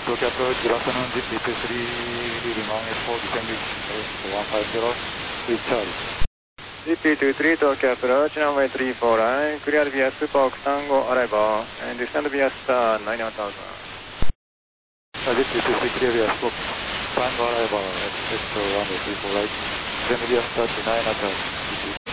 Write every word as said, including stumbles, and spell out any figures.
Tokyo approach, good afternoon, G P two three, leading on S four, descending one five zero, with Charlie. G P two three, Tokyo approach, runway three four nine, clear via Super Tango arrival, and descend via star nine one thousand. G P two three, clear via Super Tango arrival, exit runway three four right, descend via star nine one thousand.